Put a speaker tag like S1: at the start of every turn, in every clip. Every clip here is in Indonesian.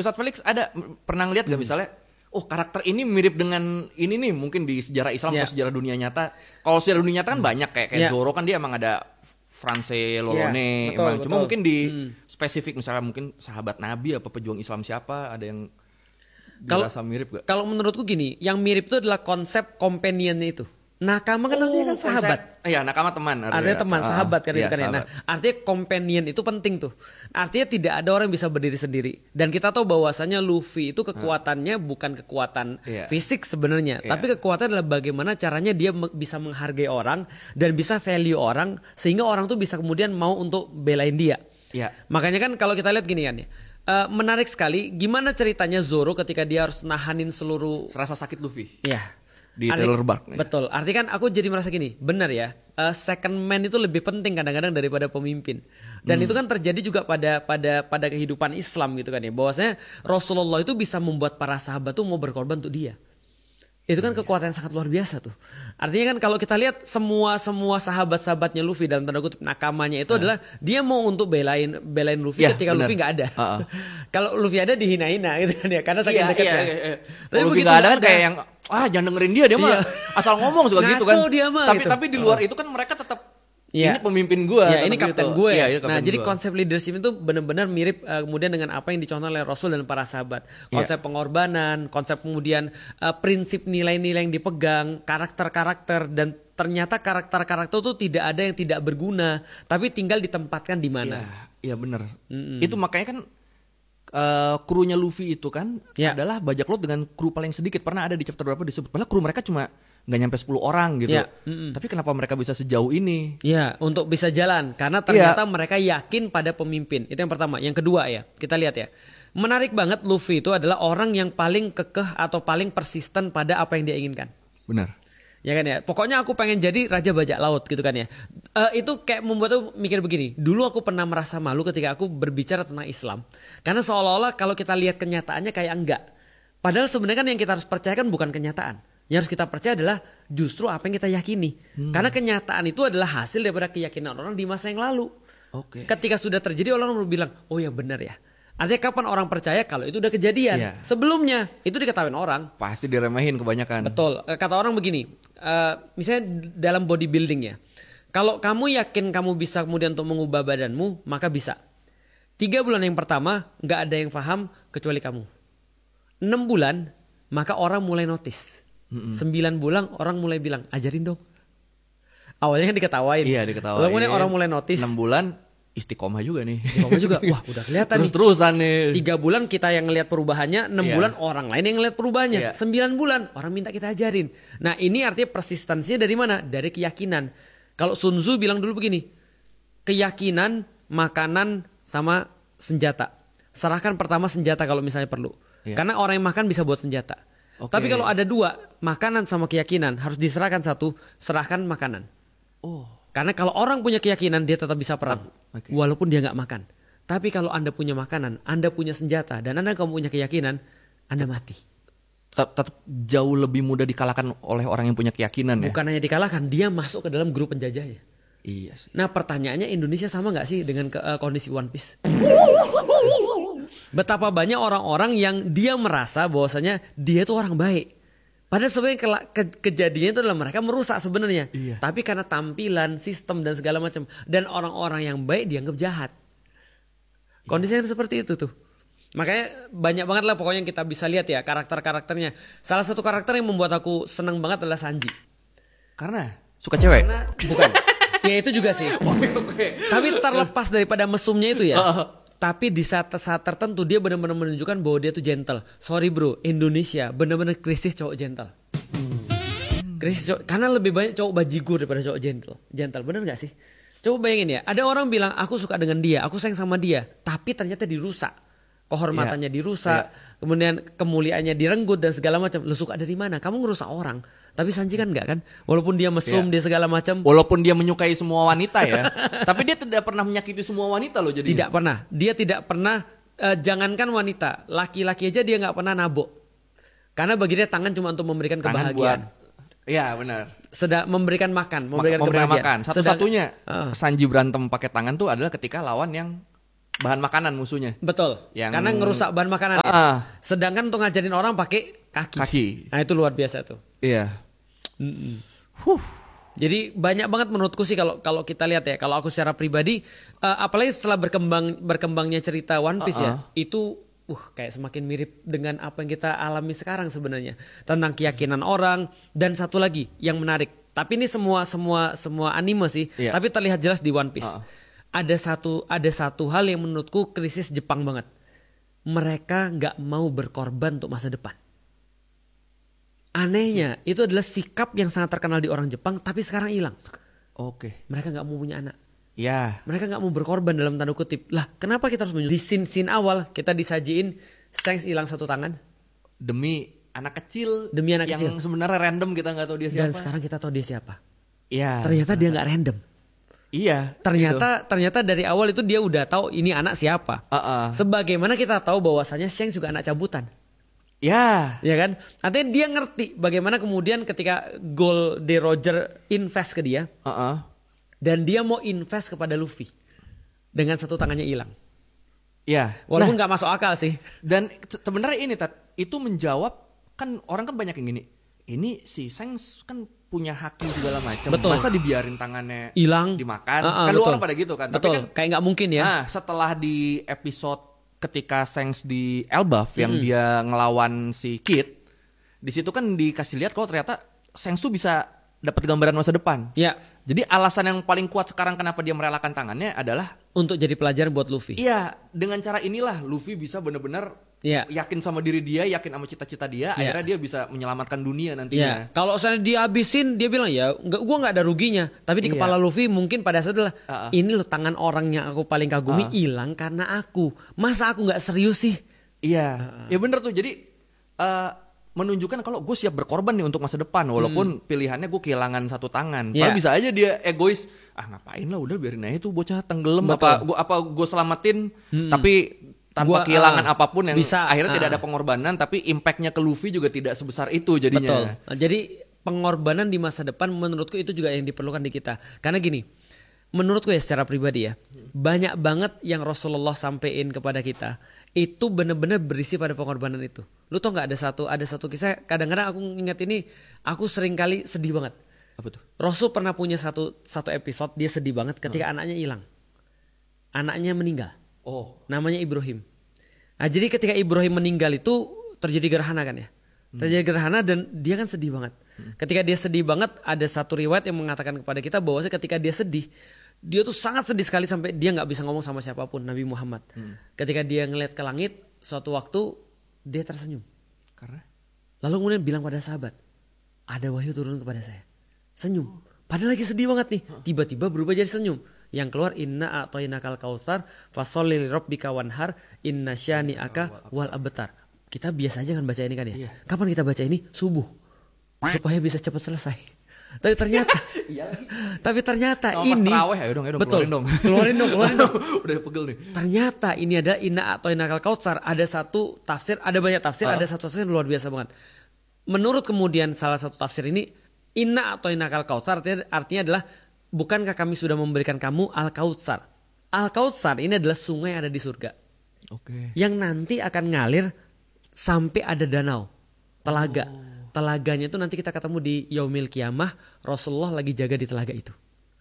S1: Ustadz Felix ada pernah ngeliat gak misalnya, oh karakter ini mirip dengan ini nih mungkin di sejarah Islam atau sejarah dunia nyata. Kalau sejarah dunia nyata kan banyak kayak Zoro kan dia emang ada France Lolone,
S2: betul.
S1: Cuma mungkin di spesifik misalnya mungkin sahabat Nabi apa pejuang Islam siapa ada yang dirasa mirip gak?
S2: Kalau menurutku gini, yang mirip itu adalah konsep companionnya itu. Nakama kan artinya kan sahabat.
S1: Iya, nakama teman.
S2: Artinya teman, sahabat kan itu kan ya. Nah, artinya companion itu penting tuh. Artinya tidak ada orang yang bisa berdiri sendiri. Dan kita tahu bahwasanya Luffy itu kekuatannya bukan kekuatan fisik sebenarnya, tapi kekuatan adalah bagaimana caranya dia bisa menghargai orang dan bisa value orang sehingga orang tuh bisa kemudian mau untuk belain dia.
S1: Iya.
S2: Makanya kan kalau kita lihat gini kan ya. Menarik sekali gimana ceritanya Zoro ketika dia harus nahanin seluruh
S1: rasa sakit Luffy.
S2: Iya.
S1: Di Thriller Bark.
S2: Betul. Artinya kan aku jadi merasa gini, benar ya. Second man itu lebih penting kadang-kadang daripada pemimpin. Dan itu kan terjadi juga pada kehidupan Islam gitu kan ya. Bahwasanya Rasulullah itu bisa membuat para sahabat tuh mau berkorban untuk dia. Itu kan kekuatan yang sangat luar biasa tuh. Artinya kan kalau kita lihat semua sahabat-sahabatnya Luffy dalam tanda kutip nakamanya itu adalah dia mau untuk belain Luffy ketika Luffy nggak ada. Kalau Luffy ada dihina-hina gitu kan ya karena saking dekatnya.
S1: Kalau Luffy nggak ada kan kayak yang jangan dengerin dia mah asal ngomong suka gitu kan.
S2: Dia mah,
S1: tapi di luar itu kan mereka tetap ini pemimpin gue.
S2: Ini kapten gue. Nah, jadi
S1: gua.
S2: konsep leadership itu benar-benar mirip kemudian dengan apa yang dicontoh oleh Rasul dan para sahabat. Konsep pengorbanan, konsep kemudian prinsip nilai-nilai yang dipegang, karakter-karakter dan ternyata karakter-karakter itu tidak ada yang tidak berguna, tapi tinggal ditempatkan di mana.
S1: Iya benar. Itu makanya kan krunya Luffy itu kan adalah bajak laut dengan kru paling sedikit. Pernah ada di chapter berapa disebut padahal kru mereka cuma nggak nyampe 10 orang gitu. Tapi kenapa mereka bisa sejauh ini?
S2: Ya, untuk bisa jalan karena ternyata mereka yakin pada pemimpin. Itu yang pertama. Yang kedua ya, kita lihat ya. Menarik banget Luffy itu adalah orang yang paling kekeh atau paling persisten pada apa yang dia inginkan.
S1: Benar.
S2: Ya kan ya. Pokoknya aku pengen jadi raja bajak laut gitu kan ya. Itu kayak membuat aku mikir begini. Dulu aku pernah merasa malu ketika aku berbicara tentang Islam. Karena seolah-olah kalau kita lihat kenyataannya kayak enggak. Padahal sebenarnya kan yang kita harus percayakan bukan kenyataan. Yang harus kita percaya adalah justru apa yang kita yakini. Karena kenyataan itu adalah hasil daripada keyakinan orang di masa yang lalu. Ketika sudah terjadi orang bilang, oh ya benar ya. Artinya kapan orang percaya kalau itu udah kejadian. Sebelumnya itu diketahui orang.
S1: Pasti diremehin kebanyakan.
S2: Betul. Kata orang begini, misalnya dalam bodybuilding ya. Kalau kamu yakin kamu bisa kemudian untuk mengubah badanmu, maka bisa. 3 bulan yang pertama gak ada yang paham kecuali kamu. 6 bulan maka orang mulai notice. 9 bulan orang mulai bilang ajarin dong. Awalnya kan diketawain.
S1: Iya diketawain.
S2: Lalu orang mulai notice.
S1: 6 bulan istiqomah juga nih.
S2: Istiqomah juga. Wah udah kelihatan
S1: Terus-terusan nih.
S2: 3 bulan kita yang ngelihat perubahannya. 6 bulan orang lain yang ngelihat perubahannya. 9 bulan orang minta kita ajarin. Nah ini artinya persistensinya dari mana? Dari keyakinan. Kalau Sun Tzu bilang dulu begini. Keyakinan, makanan, sama senjata. Serahkan pertama senjata kalau misalnya perlu. Karena orang yang makan bisa buat senjata. Tapi kalau ada 2, makanan sama keyakinan, harus diserahkan 1, serahkan makanan. Karena kalau orang punya keyakinan, dia tetap bisa perang. Walaupun dia gak makan. Tapi kalau Anda punya makanan, Anda punya senjata, dan Anda kamu punya keyakinan, Anda mati.
S1: Tetap jauh lebih mudah dikalahkan oleh orang yang punya keyakinan.
S2: Bukan hanya dikalahkan, dia masuk ke dalam grup penjajahnya.
S1: Iya sih.
S2: Nah pertanyaannya, Indonesia sama gak sih dengan kondisi One Piece? Betapa banyak orang-orang yang dia merasa bahwasanya dia itu orang baik. Padahal sebenarnya kejadiannya itu adalah mereka merusak sebenarnya. Tapi karena tampilan, sistem dan segala macam. Dan orang-orang yang baik dianggap jahat. Kondisinya seperti itu tuh. Makanya banyak banget lah pokoknya yang kita bisa lihat ya karakter-karakternya. Salah satu karakter yang membuat aku senang banget adalah Sanji.
S1: Karena suka cewek?
S2: Bukan. Ya itu juga sih. Tapi terlepas daripada mesumnya itu ya. Tapi di saat tertentu dia benar-benar menunjukkan bahwa dia tuh gentle. Sorry bro, Indonesia benar-benar krisis cowok gentle. Krisis cowok, karena lebih banyak cowok bajigur daripada cowok gentle. Gentle, benar gak sih? Coba bayangin ya, ada orang bilang aku suka dengan dia, aku sayang sama dia. Tapi ternyata dirusak. Kehormatannya dirusak, kemudian kemuliaannya direnggut dan segala macam. Lu suka dari mana? Kamu ngerusak orang. Tapi Sanji kan enggak kan? Walaupun dia mesum, dia segala macam.
S1: Walaupun dia menyukai semua wanita ya. Tapi dia tidak pernah menyakiti semua wanita loh jadi.
S2: Tidak pernah. Dia tidak pernah, jangankan wanita. Laki-laki aja dia gak pernah nabok. Karena bagi dia tangan cuma untuk memberikan kebahagiaan.
S1: Iya benar.
S2: Memberikan makan, memberikan
S1: kebahagiaan.
S2: Makan.
S1: Satu-satunya Sanji berantem pakai tangan tuh adalah ketika lawan yang bahan makanan musuhnya.
S2: Betul. Karena ngerusak bahan makanan. Sedangkan untuk ngajarin orang pakai kaki. Nah itu luar biasa tuh.
S1: Iya.
S2: Jadi banyak banget menurutku sih kalau kita lihat ya, kalau aku secara pribadi, apalagi setelah berkembangnya cerita One Piece ya, itu kayak semakin mirip dengan apa yang kita alami sekarang sebenarnya, tentang keyakinan orang. Dan satu lagi yang menarik, tapi ini semua anime sih, tapi terlihat jelas di One Piece. Ada satu hal yang menurutku krisis Jepang banget. Mereka nggak mau berkorban untuk masa depan. Anehnya itu adalah sikap yang sangat terkenal di orang Jepang, tapi sekarang hilang.
S1: Oke.
S2: Mereka nggak mau punya anak.
S1: Ya.
S2: Mereka nggak mau berkorban dalam tanda kutip. Lah, kenapa kita harus di scene awal kita disajiin Shanks hilang satu tangan
S1: demi anak kecil.
S2: Yang
S1: sebenarnya random, kita nggak tahu dia siapa.
S2: Dan sekarang kita tahu dia siapa.
S1: Iya.
S2: Ternyata dia nggak random.
S1: Iya.
S2: Ternyata dari awal itu dia udah tahu ini anak siapa. Sebagaimana kita tahu bahwasanya Shanks juga anak cabutan. Ya kan? Artinya dia ngerti bagaimana kemudian ketika Gold Roger invest ke dia, dan dia mau invest kepada Luffy dengan satu tangannya hilang.
S1: Ya.
S2: Walaupun nggak masuk akal sih.
S1: Dan sebenarnya ini itu menjawab, kan orang kan banyak yang gini. Ini si Shanks kan punya haki segala macam. Masa dibiarin tangannya
S2: hilang
S1: dimakan? Kan lu orang pada gitu kan.
S2: Betul.
S1: Tapi kan
S2: kayak nggak mungkin ya.
S1: Nah, setelah di episode ketika Shanks di Elbaf yang dia ngelawan si Kid, di situ kan dikasih lihat kalau ternyata Shanks tuh bisa dapat gambaran masa depan.
S2: Ya.
S1: Jadi alasan yang paling kuat sekarang kenapa dia merelakan tangannya adalah
S2: untuk jadi pelajaran buat Luffy.
S1: Iya, dengan cara inilah Luffy bisa benar-benar yakin sama diri dia, yakin sama cita-cita dia, akhirnya dia bisa menyelamatkan dunia nantinya.
S2: Kalau misalnya dihabisin, dia bilang gua nggak ada ruginya. Tapi di kepala Luffy mungkin pada saat adalah ini loh tangan orang yang aku paling kagumi hilang karena aku. Masa aku nggak serius sih?
S1: Iya, ya bener tuh. Jadi menunjukkan kalau gue siap berkorban nih untuk masa depan, walaupun pilihannya gue kehilangan satu tangan. Padahal bisa aja dia egois. Ngapain lah, udah biarin aja tuh bocah tenggelam. Apa gue selamatin, tapi tanpa kehilangan apapun yang bisa, akhirnya tidak ada pengorbanan, tapi impactnya ke Luffy juga tidak sebesar itu jadinya.
S2: Betul. Jadi pengorbanan di masa depan menurutku itu juga yang diperlukan di kita. Karena gini, menurutku ya secara pribadi ya, banyak banget yang Rasulullah sampein kepada kita itu benar-benar berisi pada pengorbanan itu. Lu tau nggak ada satu kisah, kadang-kadang aku ingat ini, aku sering kali sedih banget.
S1: Apa tuh?
S2: Rasul pernah punya satu episode dia sedih banget ketika anaknya hilang, anaknya meninggal. Namanya Ibrahim. Nah jadi ketika Ibrahim meninggal itu terjadi gerhana kan ya, terjadi gerhana dan dia kan sedih banget. Ketika dia sedih banget, ada satu riwayat yang mengatakan kepada kita bahwa ketika dia sedih, dia tuh sangat sedih sekali sampai dia nggak bisa ngomong sama siapapun, Nabi Muhammad. Ketika dia ngeliat ke langit, suatu waktu dia tersenyum.
S1: Karena?
S2: Lalu kemudian bilang pada sahabat, ada wahyu turun kepada saya. Senyum. Padahal lagi sedih banget nih. Tiba-tiba berubah jadi senyum. Yang keluar, inna a'toinakal kautsar fasholli lirabbika wanhar inna syani'aka wal abtar. Kita biasa aja kan baca ini kan ya. Kapan kita baca ini? Subuh. Supaya bisa cepat selesai. Tapi ternyata ini
S1: betul.
S2: Keluarin dong.
S1: Udah pegel nih.
S2: Ternyata ini ada inna a'toinakal kautsar, ada satu tafsir, ada banyak tafsir, ada satu tafsir luar biasa banget. Menurut kemudian salah satu tafsir ini, inna a'toinakal kautsar artinya adalah bukankah kami sudah memberikan kamu al-kautsar. Al-kautsar ini adalah sungai yang ada di surga. Yang nanti akan ngalir sampai ada danau, telaga. Telaganya itu nanti kita ketemu di Yaumil Qiyamah, Rasulullah lagi jaga di telaga itu.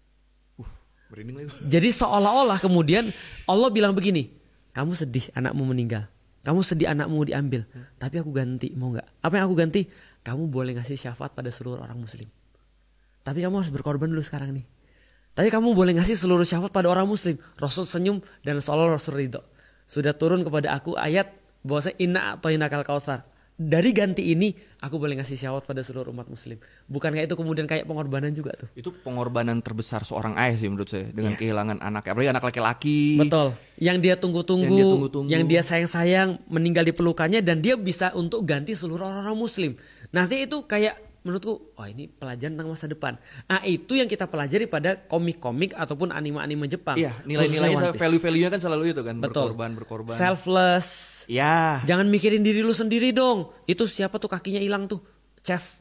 S2: Jadi seolah-olah kemudian Allah bilang begini, kamu sedih anakmu meninggal, kamu sedih anakmu diambil, tapi aku ganti, mau gak? Apa yang aku ganti? Kamu boleh ngasih syafaat pada seluruh orang muslim. Tapi kamu harus berkorban dulu sekarang nih. Tapi kamu boleh ngasih seluruh syafaat pada orang muslim. Rasul senyum dan seolah Rasul ridho. Sudah turun kepada aku ayat bahwa inna a'toinakal kautsar. Dari ganti ini aku boleh ngasih syafaat pada seluruh umat muslim. Bukankah itu kemudian kayak pengorbanan juga tuh?
S1: Itu pengorbanan terbesar seorang ayah sih menurut saya, dengan kehilangan anak, apalagi anak laki-laki.
S2: Betul. Yang dia tunggu-tunggu, yang dia sayang-sayang, meninggal di pelukannya, dan dia bisa untuk ganti seluruh orang-orang muslim. Nanti itu kayak menurutku, ini pelajaran tentang masa depan. Itu yang kita pelajari pada komik-komik ataupun anime-anime Jepang.
S1: Iya, nilai-nilai value-value-nya kan selalu itu kan.
S2: Betul.
S1: Berkorban.
S2: Selfless.
S1: Ya.
S2: Jangan mikirin diri lu sendiri dong. Itu siapa tuh kakinya hilang tuh? Chef.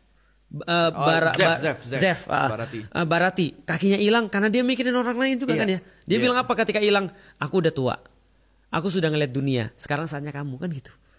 S2: Zef. Barati. Kakinya hilang karena dia mikirin orang lain juga kan ya. Dia bilang apa ketika hilang? Aku udah tua. Aku sudah ngeliat dunia, sekarang saatnya kamu kan gitu.